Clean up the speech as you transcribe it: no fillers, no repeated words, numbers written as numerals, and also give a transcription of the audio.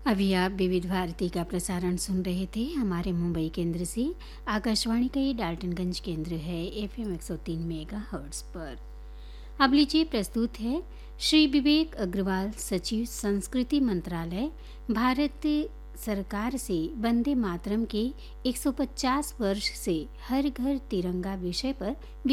अभी आप विविध भारती का प्रसारण सुन रहे थे हमारे मुंबई केंद्र से। आकाशवाणी का ये डाल्टनगंज केंद्र है FM 103 मेगाहर्ट्ज़ पर। अब लीजिए प्रस्तुत है श्री विवेक अग्रवाल, सचिव संस्कृति मंत्रालय, भारत सरकार से वंदे मातरम के 150 वर्ष से हर घर तिरंगा विषय पर